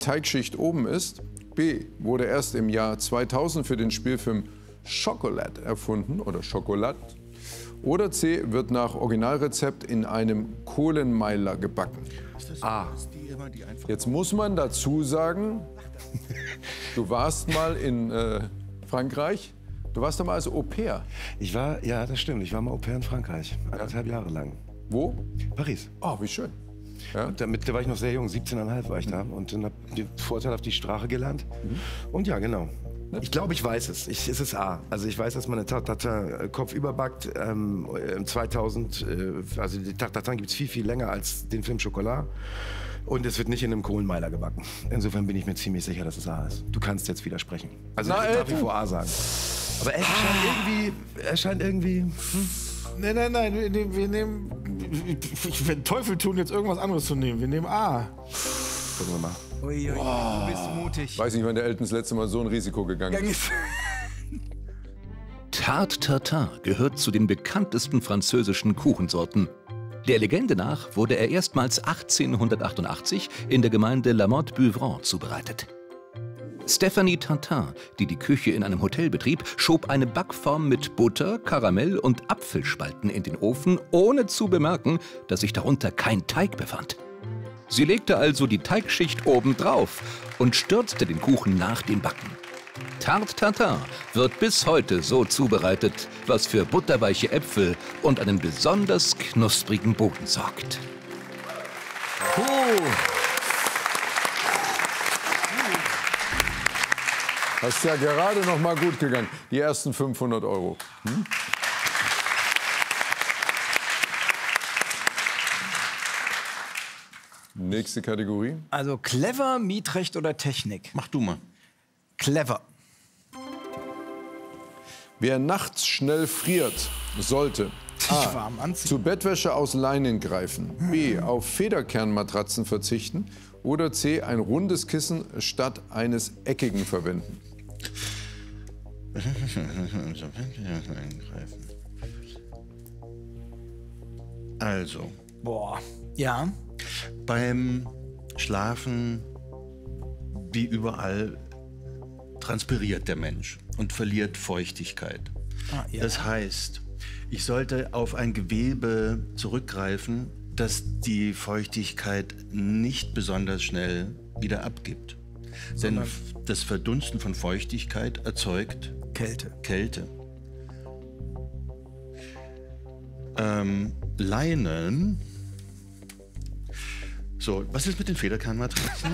Teigschicht oben ist, B, wurde erst im Jahr 2000 für den Spielfilm Chocolat erfunden oder Schokolad, oder C, wird nach Originalrezept in einem Kohlenmeiler gebacken. A. Jetzt muss man dazu sagen, du warst mal in Frankreich. Du warst da mal als Au-pair. Ja, das stimmt. Ich war mal Au-pair in Frankreich. 1,5 Jahre lang. Wo? Paris. Oh, wie schön. Ja? Und da war ich noch sehr jung, 17,5 war ich da. Und dann habe ich den Vorteil auf die Sprache gelernt. Und ja, genau. Ich glaube, ich weiß es. Es ist A. Also ich weiß, dass man eine Tarte Kopf überbackt. 2000, also die Tarte gibt es viel, viel länger als den Film Chocolat. Und es wird nicht in einem Kohlenmeiler gebacken. Insofern bin ich mir ziemlich sicher, dass es A ist. Du kannst jetzt widersprechen. Also ich würde nach wie vor A sagen. Aber er scheint irgendwie... Nein, wir nehmen... Ich werde Teufel tun, jetzt irgendwas anderes zu nehmen. Wir nehmen A. Gucken wir mal. Ui, du bist mutig. Ich weiß nicht, wann der Elton das letzte Mal so ein Risiko gegangen ist. Tarte Tatin gehört zu den bekanntesten französischen Kuchensorten. Der Legende nach wurde er erstmals 1888 in der Gemeinde La Motte-Beuvron zubereitet. Stephanie Tintin, die die Küche in einem Hotel betrieb, schob eine Backform mit Butter, Karamell und Apfelspalten in den Ofen, ohne zu bemerken, dass sich darunter kein Teig befand. Sie legte also die Teigschicht oben drauf und stürzte den Kuchen nach dem Backen. Tarte Tatin wird bis heute so zubereitet, was für butterweiche Äpfel und einen besonders knusprigen Boden sorgt. Das ist ja gerade noch mal gut gegangen. Die ersten 500 €. Nächste Kategorie. Also clever, Mietrecht oder Technik? Mach du mal. Clever. Wer nachts schnell friert, sollte A. warm anziehen. Zu Bettwäsche aus Leinen greifen, B. auf Federkernmatratzen verzichten oder C. ein rundes Kissen statt eines eckigen verwenden. Also, Boah. Ja. beim Schlafen, wie überall, transpiriert der Mensch und verliert Feuchtigkeit. Ja. Das heißt, ich sollte auf ein Gewebe zurückgreifen, das die Feuchtigkeit nicht besonders schnell wieder abgibt. Denn das Verdunsten von Feuchtigkeit erzeugt Kälte. Leinen. So, was ist mit den Federkernmatratzen?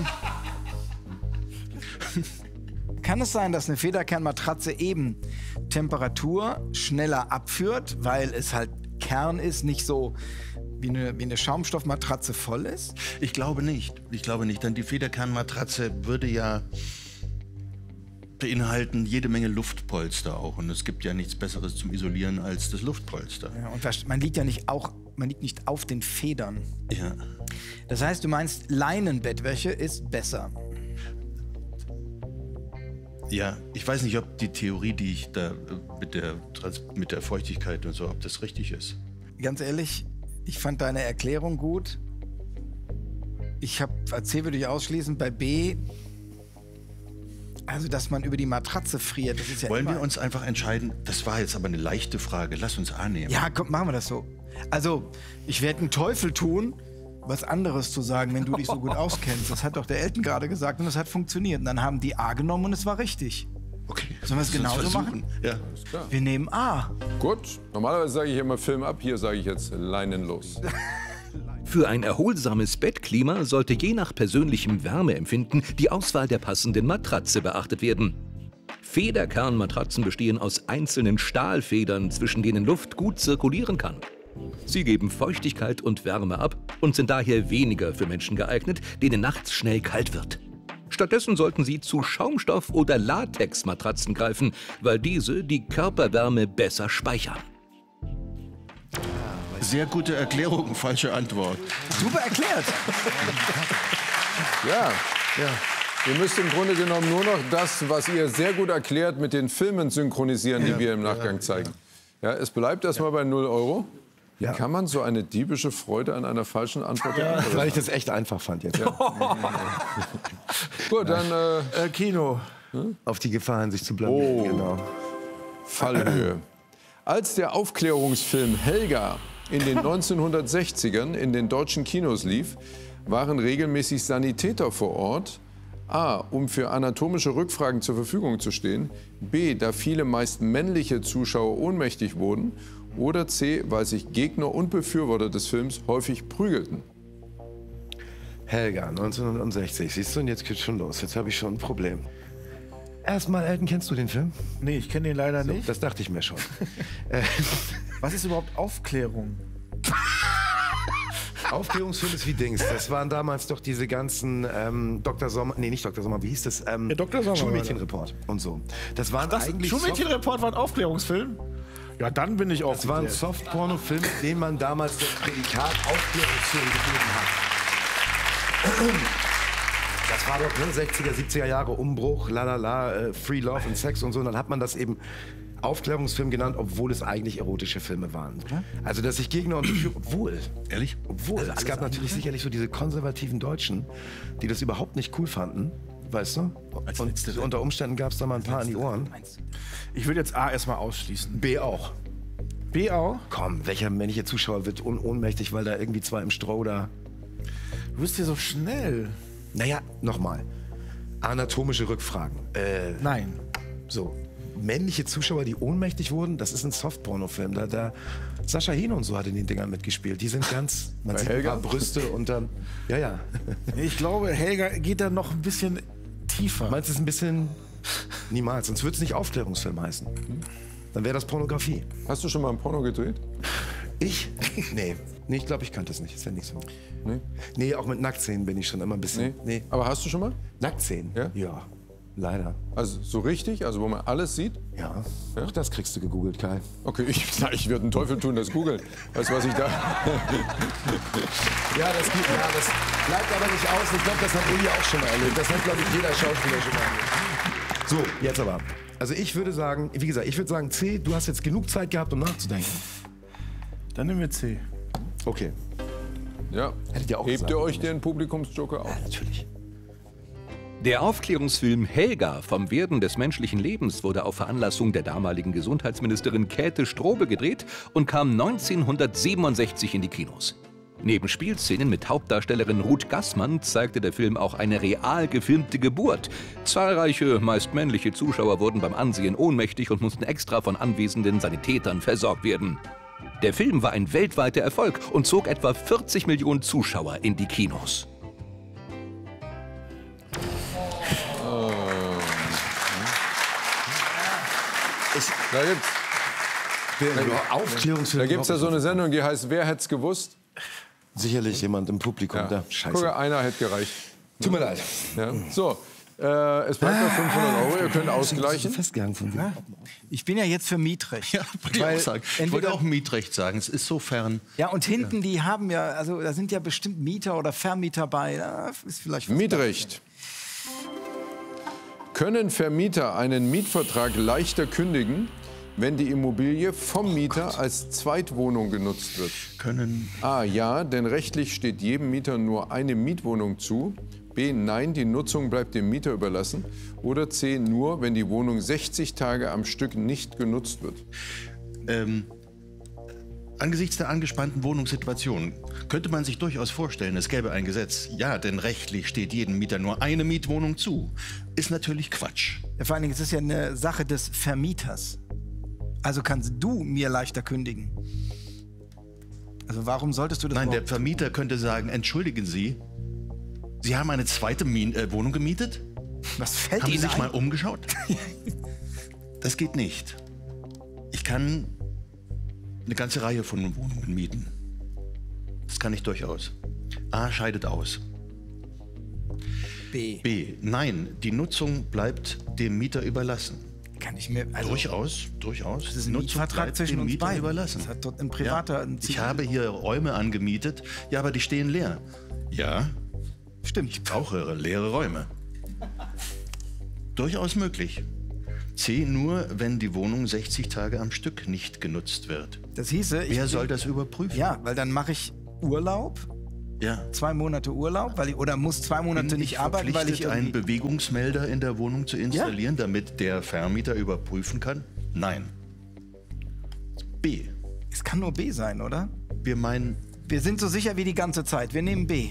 Kann es sein, dass eine Federkernmatratze eben Temperatur schneller abführt, weil es halt Kern ist, nicht so wie eine Schaumstoffmatratze voll ist? Ich glaube nicht. Denn die Federkernmatratze würde ja beinhalten jede Menge Luftpolster auch. Und es gibt ja nichts Besseres zum Isolieren als das Luftpolster. Ja, und man liegt ja nicht auf den Federn. Ja. Das heißt, du meinst, Leinenbettwäsche ist besser. Ja, ich weiß nicht, ob die Theorie, die ich da mit der Feuchtigkeit und so, ob das richtig ist. Ganz ehrlich, ich fand deine Erklärung gut. C würde ich ausschließen, bei B, also dass man über die Matratze friert, das ist ja Wollen immer... wir uns einfach entscheiden, das war jetzt aber eine leichte Frage, lass uns A nehmen. Ja, komm, machen wir das so. Also, ich werde einen Teufel tun, was anderes zu sagen, wenn du dich so gut auskennst. Das hat doch der Elton gerade gesagt und das hat funktioniert. Und dann haben die A genommen und es war richtig. Okay. Sollen wir es genauso machen? Ja. Wir nehmen A. Gut, normalerweise sage ich immer Film ab, hier sage ich jetzt Leinen los. Für ein erholsames Bettklima sollte je nach persönlichem Wärmeempfinden die Auswahl der passenden Matratze beachtet werden. Federkernmatratzen bestehen aus einzelnen Stahlfedern, zwischen denen Luft gut zirkulieren kann. Sie geben Feuchtigkeit und Wärme ab und sind daher weniger für Menschen geeignet, denen nachts schnell kalt wird. Stattdessen sollten Sie zu Schaumstoff- oder Latexmatratzen greifen, weil diese die Körperwärme besser speichern. Sehr gute Erklärung, falsche Antwort. Super erklärt. Ja. Ihr müsst im Grunde genommen nur noch das, was ihr sehr gut erklärt, mit den Filmen synchronisieren, die wir im Nachgang zeigen. Ja, es bleibt erstmal bei 0 €. Ja. Kann man so eine diebische Freude an einer falschen Antwort haben? Weil ich das echt einfach fand jetzt. Gut, dann Kino. Auf die Gefahr hin, sich zu blamieren. Oh. Genau. Fallhöhe. Als der Aufklärungsfilm Helga in den 1960ern in den deutschen Kinos lief, waren regelmäßig Sanitäter vor Ort. A, um für anatomische Rückfragen zur Verfügung zu stehen. B, da viele meist männliche Zuschauer ohnmächtig wurden. Oder C, weil sich Gegner und Befürworter des Films häufig prügelten. Helga, 1960. Siehst du, und jetzt geht's schon los. Jetzt habe ich schon ein Problem. Erstmal, Elton, kennst du den Film? Nee, ich kenne den leider nicht. Das dachte ich mir schon. Was ist überhaupt Aufklärung? Aufklärungsfilm ist wie Dings. Das waren damals doch diese ganzen Dr. Sommer, nee, nicht Dr. Sommer, wie hieß das? Dr. Sommer. Schulmädchenreport und so. Das waren eigentlich Schulmädchenreport war ein Aufklärungsfilm? Ja, dann bin ich Das war ein aufgeklärt. Softporno-Film, den man damals das Prädikat Aufklärungsfilm gegeben hat. Das war doch 60er, 70er Jahre Umbruch, Free Love and Sex und so. Und dann hat man das eben Aufklärungsfilm genannt, obwohl es eigentlich erotische Filme waren. Also, dass sich Gegner und Befürworter, Ehrlich? obwohl, es gab natürlich sicherlich so diese konservativen Deutschen, die das überhaupt nicht cool fanden, weißt du? Und unter Umständen gab es da mal ein paar an die Ohren. Ich würde jetzt A erstmal ausschließen. B auch. B auch? Komm, welcher männliche Zuschauer wird ohnmächtig, weil da irgendwie zwei im Stroh da... Du bist hier so schnell. Naja, nochmal. Anatomische Rückfragen. Nein. So. Männliche Zuschauer, die ohnmächtig wurden, das ist ein Softporno-Film. Da Sascha Hehn und so hat in den Dingern mitgespielt. Die sind ganz, man Bei sieht Helga? ein paar Brüste und dann, ja. Ich glaube, Helga geht da noch ein bisschen tiefer. Meinst du, es ist ein bisschen, niemals, sonst würde es nicht Aufklärungsfilm heißen. Dann wäre das Pornografie. Hast du schon mal ein Porno gedreht? Ich? Nee, ich glaube, ich könnte es nicht. Ist ja nicht so. Nee. Nee, auch mit Nacktszenen bin ich schon immer ein bisschen. Nee. Aber hast du schon mal? Nacktszenen? Ja? Ja, leider. Also so richtig, also wo man alles sieht? Ja. Auch das kriegst du gegoogelt, Kai. Okay, ich würde einen Teufel tun, das googeln. Weißt du, was ich da... Ja, das bleibt aber nicht aus. Ich glaube, das hat Uli auch schon mal erlebt. Das hat, glaube ich, jeder Schauspieler schon mal erlebt. So, jetzt aber. Also ich würde sagen, wie gesagt, ich würde sagen C, du hast jetzt genug Zeit gehabt, um nachzudenken. Dann nehmen wir C. Okay. Ja. Hättet ihr auch Hebt gesagt, ihr euch oder den Publikumsjoker auf? Natürlich. Der Aufklärungsfilm Helga vom Werden des menschlichen Lebens wurde auf Veranlassung der damaligen Gesundheitsministerin Käthe Strobel gedreht und kam 1967 in die Kinos. Neben Spielszenen mit Hauptdarstellerin Ruth Gassmann zeigte der Film auch eine real gefilmte Geburt. Zahlreiche, meist männliche Zuschauer wurden beim Ansehen ohnmächtig und mussten extra von anwesenden Sanitätern versorgt werden. Der Film war ein weltweiter Erfolg und zog etwa 40 Millionen Zuschauer in die Kinos. Aufklärungsfilm. Da gibt es ja so eine Sendung, die heißt Wer hätt's gewusst? Sicherlich jemand im Publikum. Ja. Da. Scheiße. Gucke, einer hätte gereicht. Tut mir leid. Ja. So, es bleibt noch 500 €, ihr könnt ausgleichen. Festgehangen von mir. Ich bin ja jetzt für Mietrecht. Ja, wollte ich auch sagen. Ich wollte auch Mietrecht sagen. Es ist so fern. Ja, und hinten, die haben ja, also da sind ja bestimmt Mieter oder Vermieter bei. Da ist vielleicht was Mietrecht. Können Vermieter einen Mietvertrag leichter kündigen, wenn die Immobilie vom Mieter als Zweitwohnung genutzt wird? Können. A, ja, denn rechtlich steht jedem Mieter nur eine Mietwohnung zu. B, nein, die Nutzung bleibt dem Mieter überlassen. Oder C, nur, wenn die Wohnung 60 Tage am Stück nicht genutzt wird. Angesichts der angespannten Wohnungssituation könnte man sich durchaus vorstellen, es gäbe ein Gesetz. Ja, denn rechtlich steht jedem Mieter nur eine Mietwohnung zu. Ist natürlich Quatsch. Ja, vor allen Dingen, es ist ja eine Sache des Vermieters. Also kannst du mir leichter kündigen. Also warum solltest du das Nein, der überhaupt- Vermieter könnte sagen, entschuldigen Sie, Sie haben eine zweite Wohnung gemietet? Was fällt Haben Sie Ihnen sich ein? mal umgeschaut? Das geht nicht. Ich kann eine ganze Reihe von Wohnungen mieten. Das kann ich durchaus. A, scheidet aus. B. B, nein, die Nutzung bleibt dem Mieter überlassen. Kann ich mir... Also, Durchaus. das ist ein Nutzung Mietvertrag bleibt zwischen dem uns Mieter beiden. überlassen. Das hat dort ein privater... ein Ich habe hier Räume angemietet, ja, aber die stehen leer. Ja, Stimmt. ich brauche leere Räume. Durchaus möglich. C, nur wenn die Wohnung 60 Tage am Stück nicht genutzt wird. Das hieße, Wer soll das überprüfen? Ja, weil dann mache ich Urlaub, Ja. 2 Monate Urlaub, oder muss 2 Monate Bin nicht ich arbeiten, weil ich verpflichtet, einen irgendwie... Bewegungsmelder in der Wohnung zu installieren, damit der Vermieter überprüfen kann? Nein. B. Es kann nur B sein, oder? Wir meinen, Wir sind so sicher wie die ganze Zeit. Wir nehmen B.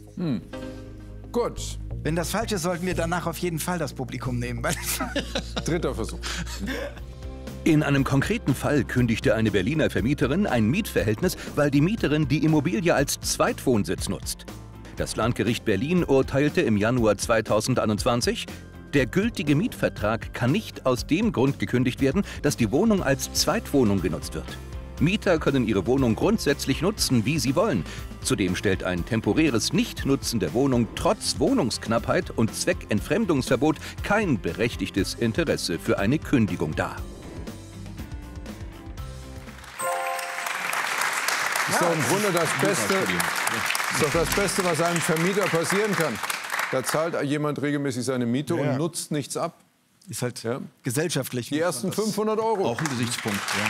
Gut, Wenn das falsch ist, sollten wir danach auf jeden Fall das Publikum nehmen. Weil dritter Versuch. In einem konkreten Fall kündigte eine Berliner Vermieterin ein Mietverhältnis, weil die Mieterin die Immobilie als Zweitwohnsitz nutzt. Das Landgericht Berlin urteilte im Januar 2021, der gültige Mietvertrag kann nicht aus dem Grund gekündigt werden, dass die Wohnung als Zweitwohnung genutzt wird. Mieter können ihre Wohnung grundsätzlich nutzen, wie sie wollen. Zudem stellt ein temporäres Nichtnutzen der Wohnung trotz Wohnungsknappheit und Zweckentfremdungsverbot kein berechtigtes Interesse für eine Kündigung dar. Ist doch im Grunde das Beste, ist doch das Beste, was einem Vermieter passieren kann. Da zahlt jemand regelmäßig seine Miete und nutzt nichts ab. ist halt Ja. gesellschaftlich. Die ersten 500 €. auch ein Gesichtspunkt. Ja.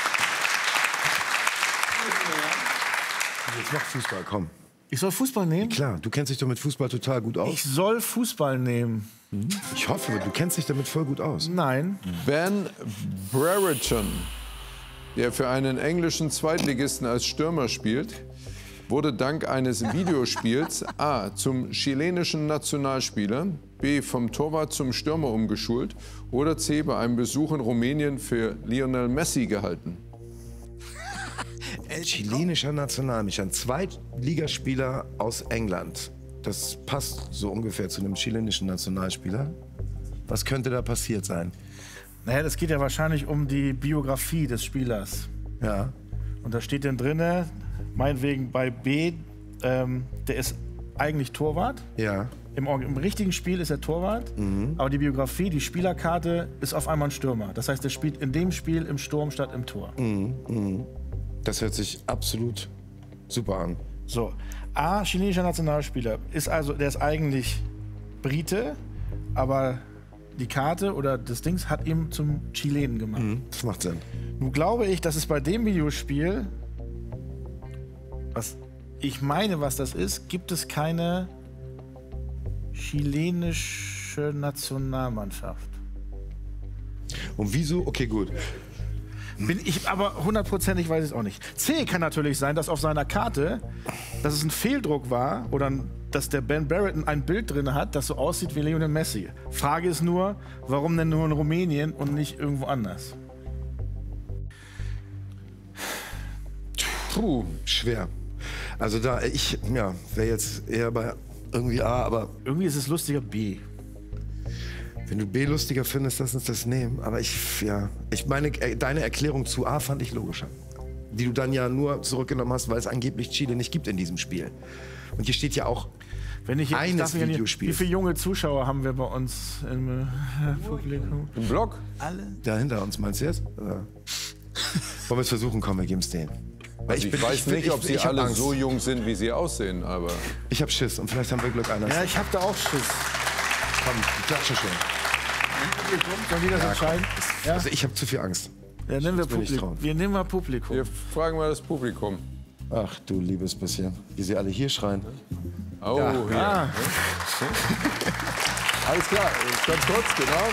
Jetzt mach Fußball, komm. Ich soll Fußball nehmen? Klar, du kennst dich doch mit Fußball total gut aus. Ich soll Fußball nehmen. Ich hoffe, du kennst dich damit voll gut aus. Nein. Ben Brereton, der für einen englischen Zweitligisten als Stürmer spielt, wurde dank eines Videospiels A. zum chilenischen Nationalspieler, B. vom Torwart zum Stürmer umgeschult oder C. bei einem Besuch in Rumänien für Lionel Messi gehalten. Chilenischer Nationalspieler, ein Zweitligaspieler aus England. Das passt so ungefähr zu einem chilenischen Nationalspieler. Was könnte da passiert sein? Naja, das geht ja wahrscheinlich um die Biografie des Spielers. Ja. Und da steht dann drinne, meinetwegen bei B, der ist eigentlich Torwart. Ja. Im richtigen Spiel ist er Torwart, aber die Biografie, die Spielerkarte ist auf einmal ein Stürmer. Das heißt, er spielt in dem Spiel im Sturm statt im Tor. Das hört sich absolut super an. So, A, chinesischer Nationalspieler, der ist eigentlich Brite, aber die Karte oder das Dings hat ihn zum Chilenen gemacht. Das macht Sinn. Nun glaube ich, dass es bei dem Videospiel, was ich meine, was das ist, gibt es keine chilenische Nationalmannschaft. Und wieso? Okay, gut. Bin ich aber hundertprozentig weiß ich es auch nicht. C kann natürlich sein, dass auf seiner Karte, dass es ein Fehldruck war oder dass der Ben Brereton ein Bild drin hat, das so aussieht wie Lionel Messi. Frage ist nur, warum denn nur in Rumänien und nicht irgendwo anders? Puh, schwer. Also wäre jetzt eher bei irgendwie A, aber Irgendwie ist es lustiger B. wenn du B lustiger findest, lass uns das nehmen. Aber ich meine, deine Erklärung zu A fand ich logischer. Die du dann ja nur zurückgenommen hast, weil es angeblich Chile nicht gibt in diesem Spiel. Und hier steht ja auch Wenn ich eines darf mich Videospiels. Wie viele junge Zuschauer haben wir bei uns im Publikum? Im Blog? Alle? Da hinter uns, meinst du jetzt? Oder? Wollen wir es versuchen? Komm, wir geben es denen. Weil Also ich weiß nicht, ob sie hab alle Angst. so jung sind, wie sie aussehen, aber Ich habe Schiss und vielleicht haben wir Glück einer. Ja, ich habe da auch Schiss. Komm, die klatschen schon. Sollen die das entscheiden? Ja, Also ich habe zu viel Angst. ja nehmen wir das will ich Publikum. trauen. Wir nehmen mal Publikum. wir fragen mal das Publikum. Ach du liebes bisschen. Wie sie alle hier schreien. Oh, ja. Ah, Alles klar, ganz kurz, genau.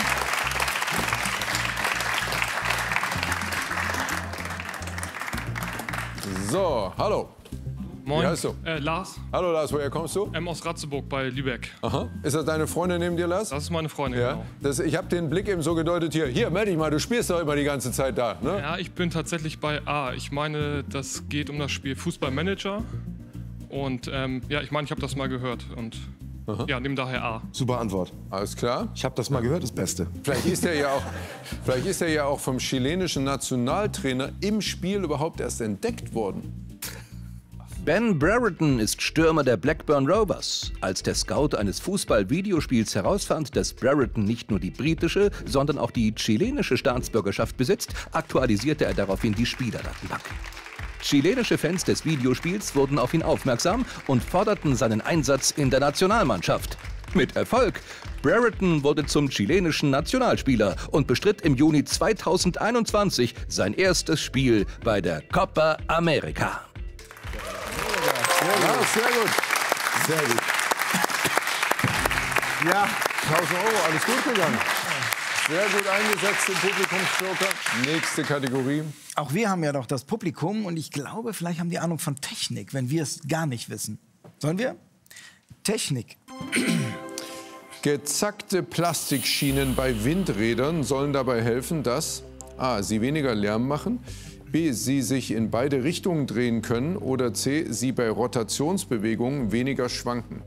So, hallo. Moin, Wie heißt du? Lars, Hallo Lars, woher kommst du? aus Ratzeburg bei Lübeck. Aha. Ist das deine Freundin neben dir, Lars? Das ist meine Freundin, Ja. genau. Ich habe den Blick eben so gedeutet hier. Hier, meld dich mal, du spielst doch immer die ganze Zeit da, ne? Ja, ich bin tatsächlich bei A. Ich meine, das geht um das Spiel Fußballmanager. Und ja, ich meine, ich habe das mal gehört. Und ja, nimm daher A. Super Antwort. Alles klar. Ich habe das mal gehört, das Beste. Vielleicht ist er ja auch vom chilenischen Nationaltrainer im Spiel überhaupt erst entdeckt worden. Ben Brereton ist Stürmer der Blackburn Rovers. Als der Scout eines Fußball-Videospiels herausfand, dass Brereton nicht nur die britische, sondern auch die chilenische Staatsbürgerschaft besitzt, aktualisierte er daraufhin die Spielerdatenbank. Chilenische Fans des Videospiels wurden auf ihn aufmerksam und forderten seinen Einsatz in der Nationalmannschaft. Mit Erfolg. Brereton wurde zum chilenischen Nationalspieler und bestritt im Juni 2021 sein erstes Spiel bei der Copa América. Ja, sehr gut. Sehr gut. Ja, 1000 Euro, alles gut gegangen. Sehr gut eingesetzt im Publikumsjoker. Nächste Kategorie. Auch wir haben ja doch das Publikum und ich glaube, vielleicht haben die Ahnung von Technik, wenn wir es gar nicht wissen. Sollen wir? Technik. Gezackte Plastikschienen bei Windrädern sollen dabei helfen, dass a. sie weniger Lärm machen, b. sie sich in beide Richtungen drehen können oder c. sie bei Rotationsbewegungen weniger schwanken.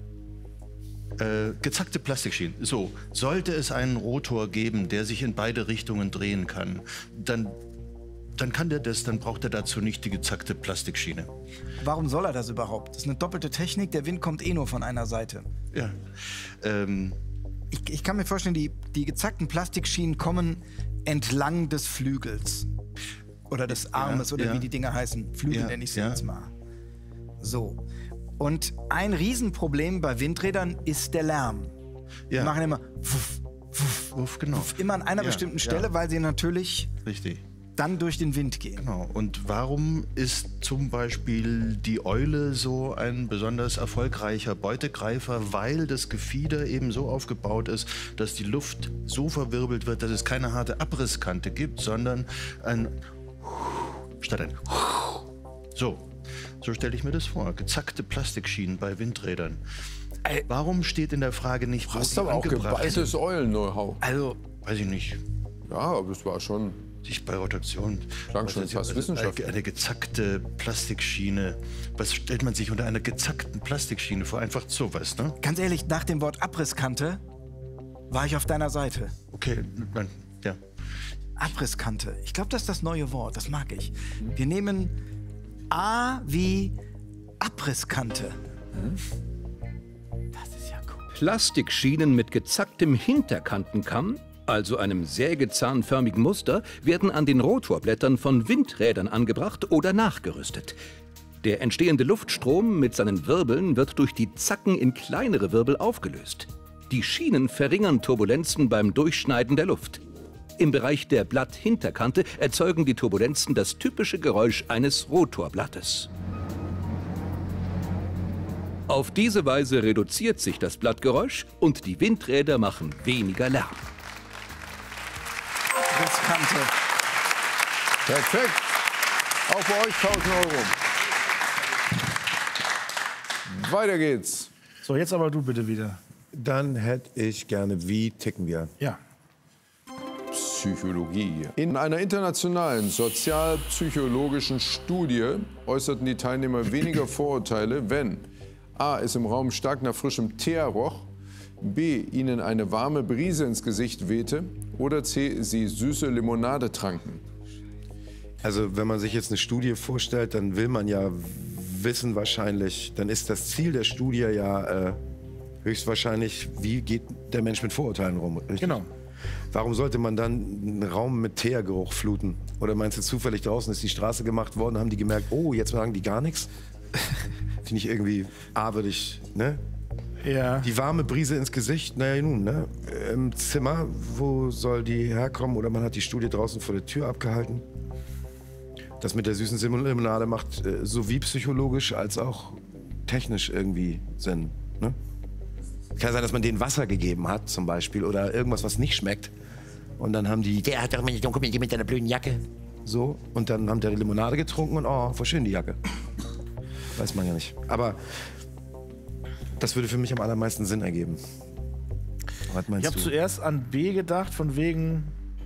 Gezackte Plastikschienen. So, sollte es einen Rotor geben, der sich in beide Richtungen drehen kann, dann kann der das, dann braucht er dazu nicht die gezackte Plastikschiene. Warum soll er das überhaupt? Das ist eine doppelte Technik, der Wind kommt eh nur von einer Seite. Ja. Ich kann mir vorstellen, die gezackten Plastikschienen kommen entlang des Flügels. Oder des Armes, oder wie die Dinger heißen. Flügel nenne ich sie jetzt mal. So. Und ein Riesenproblem bei Windrädern ist der Lärm. Die machen immer wuff, wuff, Wuff, genau. wuff, immer an einer bestimmten Stelle, weil sie natürlich Richtig. dann durch den Wind gehen. Genau. Und warum ist zum Beispiel die Eule so ein besonders erfolgreicher Beutegreifer? Weil das Gefieder eben so aufgebaut ist, dass die Luft so verwirbelt wird, dass es keine harte Abrisskante gibt, sondern ein statt ein So stelle ich mir das vor. Gezackte Plastikschienen bei Windrädern. Warum steht in der Frage nicht, wo Hast die aber auch angebracht geballtes sind? Eulen-Know-how. Also, Weiß ich nicht. Ja, aber es war schon... Sich bei Rotation. Klang schon fast wissenschaftlich. Eine gezackte Plastikschiene. Was stellt man sich unter einer gezackten Plastikschiene vor? Einfach sowas, ne? ganz ehrlich, nach dem Wort Abrisskante war ich auf deiner Seite. Okay, dann, ja. Abrisskante. Ich glaube, das ist das neue Wort. Das mag ich. Wir nehmen A wie Abrisskante. Das ist ja cool. Plastikschienen mit gezacktem Hinterkantenkamm, also einem sägezahnförmigen Muster, werden an den Rotorblättern von Windrädern angebracht oder nachgerüstet. Der entstehende Luftstrom mit seinen Wirbeln wird durch die Zacken in kleinere Wirbel aufgelöst. Die Schienen verringern Turbulenzen beim Durchschneiden der Luft. Im Bereich der Blatthinterkante erzeugen die Turbulenzen das typische Geräusch eines Rotorblattes. Auf diese Weise reduziert sich das Blattgeräusch und die Windräder machen weniger Lärm. Abrisskante. Perfekt. Auch bei euch 1000 Euro. Weiter geht's. So, jetzt aber du bitte wieder. Dann hätte ich gerne, wie ticken wir? Ja. Psychologie. In einer internationalen sozialpsychologischen Studie äußerten die Teilnehmer weniger Vorurteile, wenn a. es im Raum stark nach frischem Teer roch, b. ihnen eine warme Brise ins Gesicht wehte oder c. sie süße Limonade tranken. Also wenn man sich jetzt eine Studie vorstellt, dann will man ja wissen wahrscheinlich, dann ist das Ziel der Studie ja höchstwahrscheinlich, wie geht der Mensch mit Vorurteilen rum, richtig? Genau. Warum sollte man dann einen Raum mit Teergeruch fluten? Oder meinst du zufällig draußen ist die Straße gemacht worden, haben die gemerkt, oh, jetzt sagen die gar nichts? Finde ich irgendwie, würde ich, ne? Ja. Die warme Brise ins Gesicht, naja nun, ne? Im Zimmer, wo soll die herkommen? Oder man hat die Studie draußen vor der Tür abgehalten. Das mit der süßen Limonade macht sowie psychologisch als auch technisch irgendwie Sinn, ne? Kann sein, dass man denen Wasser gegeben hat, zum Beispiel, oder irgendwas, was nicht schmeckt. Und dann haben die, der hat doch mit deiner blöden Jacke. So, und dann haben die Limonade getrunken und oh, voll schön die Jacke. Weiß man ja nicht. Aber das würde für mich am allermeisten Sinn ergeben. Was meinst Ich habe du? zuerst an B gedacht, von wegen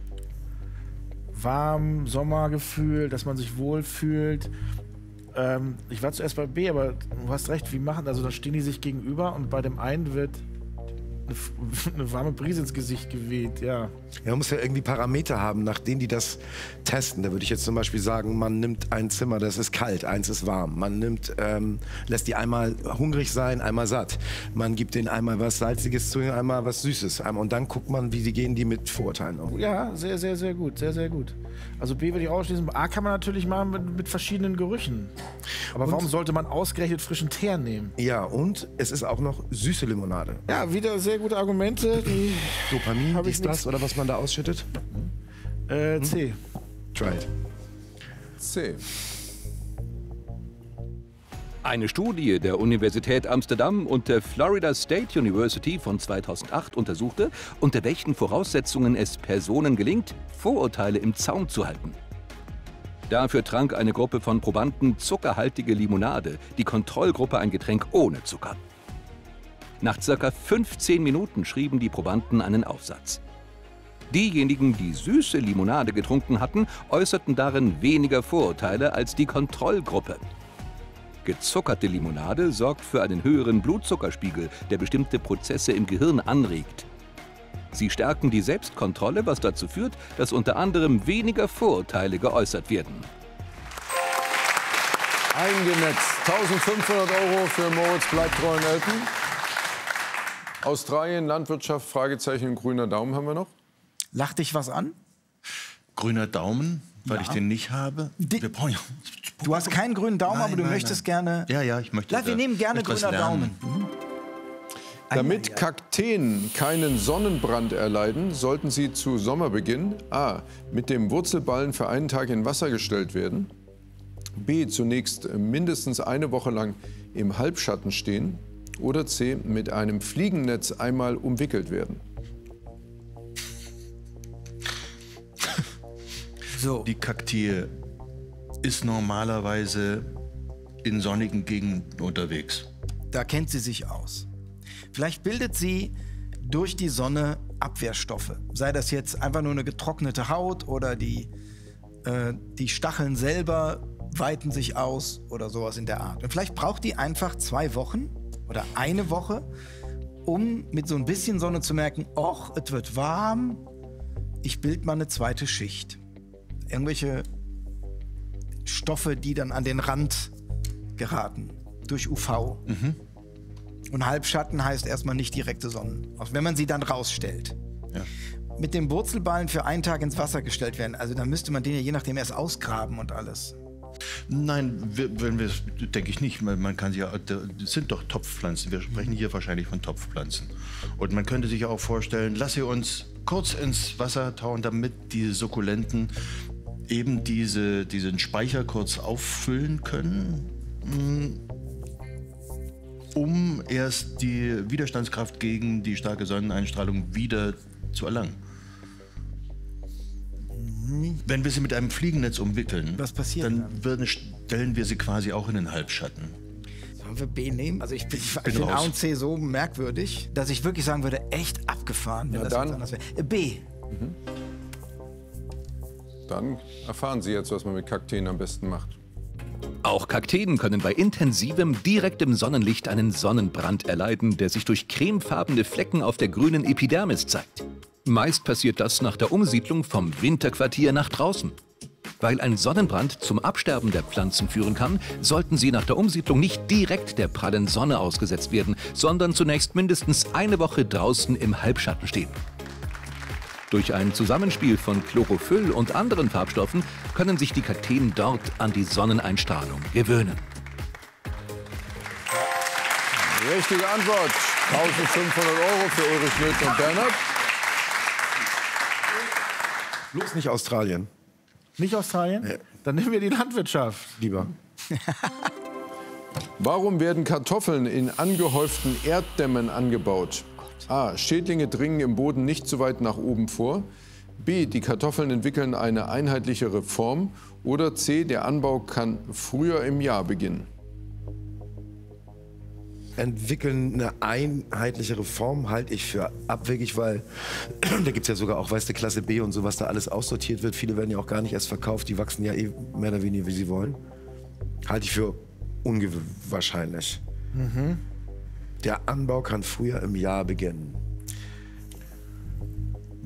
warm, Sommergefühl, dass man sich wohlfühlt. Ich war zuerst bei B, aber du hast recht, wie machen, also da stehen die sich gegenüber und bei dem einen wird eine warme Brise ins Gesicht geweht, ja. Ja, man muss ja irgendwie Parameter haben, nach denen die das testen. Da würde ich jetzt zum Beispiel sagen, man nimmt ein Zimmer, das ist kalt, eins ist warm. Man nimmt, lässt die einmal hungrig sein, einmal satt. Man gibt denen einmal was Salziges zu, einmal was Süßes. Und dann guckt man, wie gehen die mit Vorurteilen um. Ja, sehr, sehr, sehr gut, sehr, sehr gut. Also B würde ich ausschließen. A kann man natürlich mal mit verschiedenen Gerüchen. Aber warum sollte man ausgerechnet frischen Teer nehmen? Ja, und es ist auch noch süße Limonade. Ja, wieder sehr gute Argumente. Die Dopamin, ist das oder was man da ausschüttet? C. Try it. C. Eine Studie der Universität Amsterdam und der Florida State University von 2008 untersuchte, unter welchen Voraussetzungen es Personen gelingt, Vorurteile im Zaum zu halten. Dafür trank eine Gruppe von Probanden zuckerhaltige Limonade, die Kontrollgruppe ein Getränk ohne Zucker. Nach ca. 15 Minuten schrieben die Probanden einen Aufsatz. Diejenigen, die süße Limonade getrunken hatten, äußerten darin weniger Vorurteile als die Kontrollgruppe. Gezuckerte Limonade sorgt für einen höheren Blutzuckerspiegel, der bestimmte Prozesse im Gehirn anregt. Sie stärken die Selbstkontrolle, was dazu führt, dass unter anderem weniger Vorurteile geäußert werden. Eingenetzt. 1500 € für Moritz bleibt treu und Elton. Australien, Landwirtschaft, Fragezeichen, grüner Daumen haben wir noch. Lacht dich was an? Grüner Daumen, weil ich den nicht habe. Wir brauchen Du hast keinen grünen Daumen, aber du möchtest gerne... Ja, ich möchte. Wir nehmen gerne grüner Daumen. Damit Kakteen keinen Sonnenbrand erleiden, sollten sie zu Sommerbeginn a. mit dem Wurzelballen für einen Tag in Wasser gestellt werden, b. zunächst mindestens eine Woche lang im Halbschatten stehen oder c. mit einem Fliegennetz einmal umwickelt werden. So. Die Kakteen ist normalerweise in sonnigen Gegenden unterwegs. Da kennt sie sich aus. Vielleicht bildet sie durch die Sonne Abwehrstoffe. Sei das jetzt einfach nur eine getrocknete Haut oder die Stacheln selber weiten sich aus oder sowas in der Art. Und vielleicht braucht die einfach 2 Wochen oder eine Woche, um mit so ein bisschen Sonne zu merken, och, es wird warm, ich bild mal eine zweite Schicht. Irgendwelche Stoffe, die dann an den Rand geraten durch UV. Und Halbschatten heißt erstmal nicht direkte Sonnenausstrahlung, wenn man sie dann rausstellt. Ja. Mit dem Wurzelballen für einen Tag ins Wasser gestellt werden, also dann müsste man den ja je nachdem erst ausgraben und alles. Nein, denke ich nicht. Man kann sie ja, das sind doch Topfpflanzen. Wir sprechen hier wahrscheinlich von Topfpflanzen. Und man könnte sich auch vorstellen, lass sie uns kurz ins Wasser tauchen, damit die Sukkulenten eben diesen Speicher kurz auffüllen können, um erst die Widerstandskraft gegen die starke Sonneneinstrahlung wieder zu erlangen. Wenn wir sie mit einem Fliegennetz umwickeln, was passiert dann stellen wir sie quasi auch in den Halbschatten. Sollen wir B nehmen? Also ich finde A und C so merkwürdig, dass ich wirklich sagen würde, echt abgefahren, wenn das jetzt anders wäre. B. Dann erfahren Sie jetzt, was man mit Kakteen am besten macht. Auch Kakteen können bei intensivem, direktem Sonnenlicht einen Sonnenbrand erleiden, der sich durch cremefarbene Flecken auf der grünen Epidermis zeigt. Meist passiert das nach der Umsiedlung vom Winterquartier nach draußen. Weil ein Sonnenbrand zum Absterben der Pflanzen führen kann, sollten sie nach der Umsiedlung nicht direkt der prallen Sonne ausgesetzt werden, sondern zunächst mindestens eine Woche draußen im Halbschatten stehen. Durch ein Zusammenspiel von Chlorophyll und anderen Farbstoffen können sich die Kakteen dort an die Sonneneinstrahlung gewöhnen. Richtige Antwort. 1500 € für Ulrich Nöth und Bernhard. Bloß nicht Australien. Nicht Australien? Ja. Dann nehmen wir die Landwirtschaft. Lieber. Warum werden Kartoffeln in angehäuften Erddämmen angebaut? A. Schädlinge dringen im Boden nicht so weit nach oben vor. B. Die Kartoffeln entwickeln eine einheitlichere Form. Oder C. Der Anbau kann früher im Jahr beginnen. Entwickeln eine einheitlichere Form halte ich für abwegig, weil da gibt es ja sogar auch, weißt du, Klasse B und so, was da alles aussortiert wird. Viele werden ja auch gar nicht erst verkauft, die wachsen ja eh mehr oder weniger, wie sie wollen. Halte ich für unwahrscheinlich. Der Anbau kann früher im Jahr beginnen.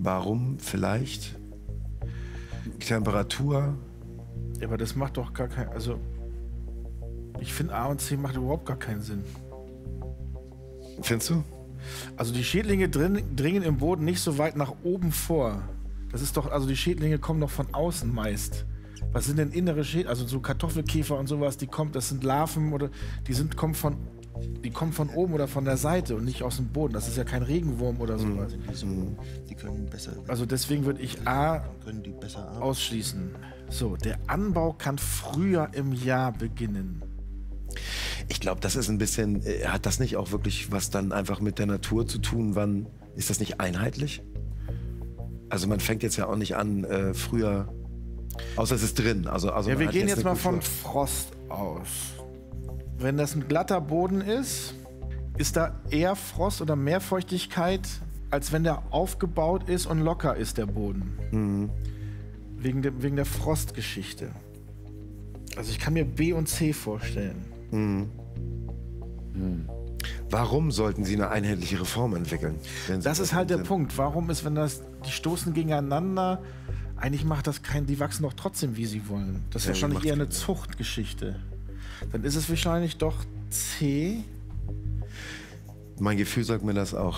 Warum vielleicht? Temperatur? Ja, aber das macht doch gar keinen... Also, ich finde A und C macht überhaupt gar keinen Sinn. Findest du? Also die Schädlinge dringen im Boden nicht so weit nach oben vor. Das ist doch... Also die Schädlinge kommen doch von außen meist. Was sind denn innere Schädlinge? Also so Kartoffelkäfer und sowas, das sind Larven oder... Die kommen von oben oder von der Seite und nicht aus dem Boden. Das ist ja kein Regenwurm oder sowas. Die können besser... Also deswegen würde ich A ausschließen. So, der Anbau kann früher im Jahr beginnen. Ich glaube, das ist ein bisschen, hat das nicht auch wirklich was dann einfach mit der Natur zu tun? Wann ist das nicht einheitlich? Also man fängt jetzt ja auch nicht an, früher, außer es ist drin. Also ja, wir gehen jetzt mal von Frost aus. Wenn das ein glatter Boden ist da eher Frost oder mehr Feuchtigkeit, als wenn der aufgebaut ist und locker ist, der Boden. Mhm. Wegen der Frostgeschichte. Also ich kann mir B und C vorstellen. Mhm. Mhm. Warum sollten Sie eine einheitliche Reform entwickeln? Das ist halt der Punkt. Warum ist, die stoßen gegeneinander, eigentlich macht das die wachsen doch trotzdem, wie sie wollen. Das ist wahrscheinlich eher eine Zuchtgeschichte. Dann ist es wahrscheinlich doch C. Mein Gefühl sagt mir das auch.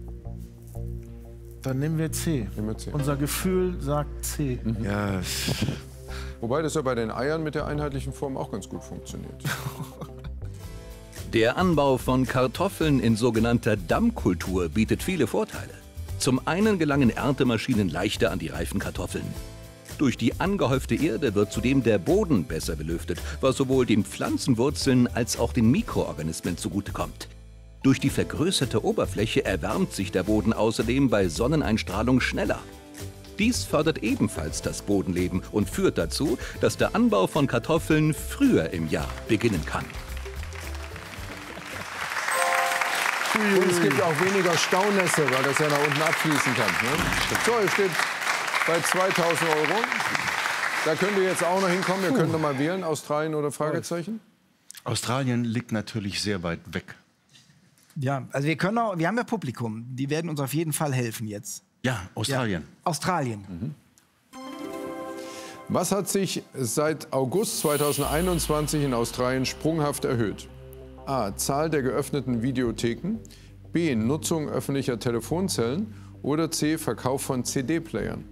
Dann nehmen wir C. Unser Gefühl sagt C. Mhm. Ja. Wobei das ja bei den Eiern mit der einheitlichen Form auch ganz gut funktioniert. Der Anbau von Kartoffeln in sogenannter Dammkultur bietet viele Vorteile. Zum einen gelangen Erntemaschinen leichter an die reifen Kartoffeln. Durch die angehäufte Erde wird zudem der Boden besser belüftet, was sowohl den Pflanzenwurzeln als auch den Mikroorganismen zugutekommt. Durch die vergrößerte Oberfläche erwärmt sich der Boden außerdem bei Sonneneinstrahlung schneller. Dies fördert ebenfalls das Bodenleben und führt dazu, dass der Anbau von Kartoffeln früher im Jahr beginnen kann. Und es gibt auch weniger Staunässe, weil das ja nach unten abfließen kann. Ne? So, hier steht bei 2.000 €. Da könnt ihr jetzt auch noch hinkommen. Ihr könnt noch mal wählen, Australien oder Fragezeichen. Australien liegt natürlich sehr weit weg. Ja, also wir haben ja Publikum. Die werden uns auf jeden Fall helfen jetzt. Ja, Australien. Ja, Australien. Mhm. Was hat sich seit August 2021 in Australien sprunghaft erhöht? A. Zahl der geöffneten Videotheken. B. Nutzung öffentlicher Telefonzellen. Oder C. Verkauf von CD-Playern.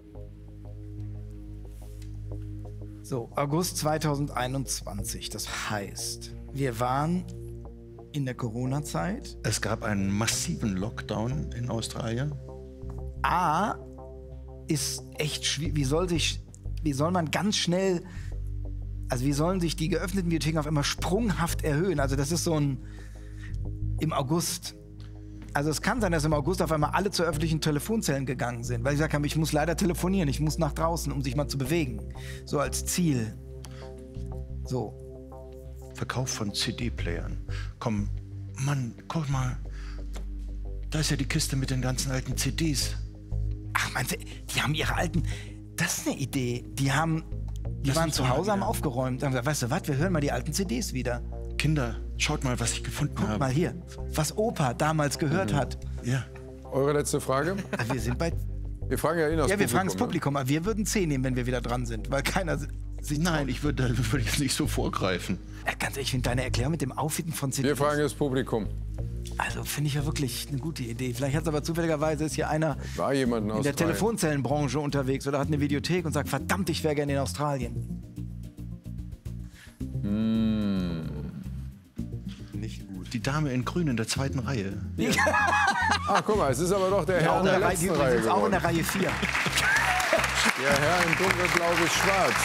So, August 2021. Das heißt, wir waren in der Corona-Zeit. Es gab einen massiven Lockdown in Australien. A ist echt schwierig. Wie soll man ganz schnell, also wie sollen sich die geöffneten Videotheken auf einmal sprunghaft erhöhen? Also das ist so im August. Also es kann sein, dass im August auf einmal alle zu öffentlichen Telefonzellen gegangen sind, weil ich gesagt habe, ich muss leider telefonieren, ich muss nach draußen, um sich mal zu bewegen. So als Ziel. So. Verkauf von CD-Playern. Komm, Mann, guck mal. Da ist ja die Kiste mit den ganzen alten CDs. Ach, meinst du, die haben ihre alten... Das ist eine Idee. Die waren zu Hause, haben aufgeräumt. Haben gesagt, weißt du was, wir hören mal die alten CDs wieder. Kinder, schaut mal, was ich gefunden habe. Guck mal hier, was Opa damals gehört hat. Ja. Eure letzte Frage? Wir sind bei... Wir fragen ja ihn aus Publikum. Ja, wir fragen das Publikum. Aber wir würden C nehmen, wenn wir wieder dran sind, weil keiner... Nein, ich würde jetzt nicht so vorgreifen. Ja, ganz ehrlich, ich finde deine Erklärung mit dem Auffinden von CDs... Wir fragen das Publikum. Also finde ich ja wirklich eine gute Idee. Vielleicht hat es aber zufälligerweise ist hier einer in der Telefonzellenbranche unterwegs oder hat eine Videothek und sagt, verdammt, ich wäre gerne in Australien. Nicht gut. Die Dame in Grün in der zweiten Reihe. Ja. Ach, guck mal, es ist aber doch der Herr in der letzten Reihe geworden. Auch in der Reihe 4. Der Herr in dunkelblau bis schwarz.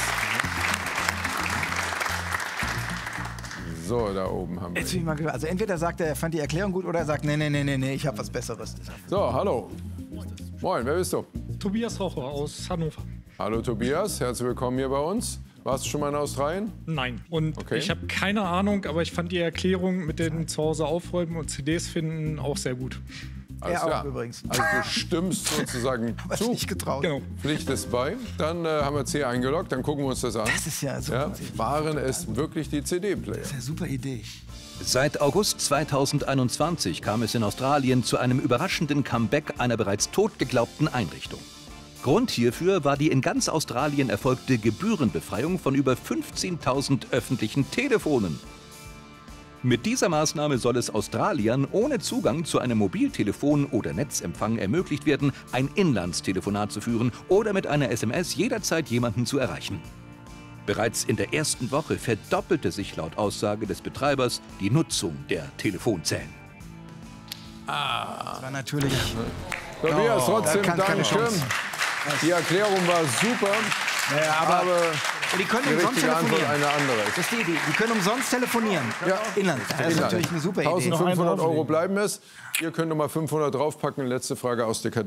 So, da oben haben wir Jetzt bin ich mal gespannt. Also entweder sagt er fand die Erklärung gut oder er sagt, nee, ich habe was Besseres. So, hallo. Moin, wer bist du? Tobias Rocher aus Hannover. Hallo Tobias, herzlich willkommen hier bei uns. Warst du schon mal in Australien? Nein. Und ich habe keine Ahnung, aber ich fand die Erklärung mit dem Zuhause aufräumen und CDs finden auch sehr gut. Alles er auch übrigens. Also du stimmst sozusagen zu. Nicht getraut. Genau. Pflicht ist bei. Dann haben wir C eingeloggt, dann gucken wir uns das an. Das ist ja super. Waren es wirklich die CD-Player? Das ist eine super Idee. Seit August 2021 kam es in Australien zu einem überraschenden Comeback einer bereits tot geglaubten Einrichtung. Grund hierfür war die in ganz Australien erfolgte Gebührenbefreiung von über 15.000 öffentlichen Telefonen. Mit dieser Maßnahme soll es Australiern ohne Zugang zu einem Mobiltelefon oder Netzempfang ermöglicht werden, ein Inlandstelefonat zu führen oder mit einer SMS jederzeit jemanden zu erreichen. Bereits in der ersten Woche verdoppelte sich laut Aussage des Betreibers die Nutzung der Telefonzellen. Das war natürlich... Tobias, trotzdem danke. Die Erklärung war super, aber die können die umsonst richtige Antwort telefonieren. eine andere ist. Das ist die können umsonst telefonieren. Ja. Inland. Das ist natürlich eine super Idee. 1.500 € bleiben es. Ihr könnt noch mal 500 draufpacken. Letzte Frage aus der Kategorie.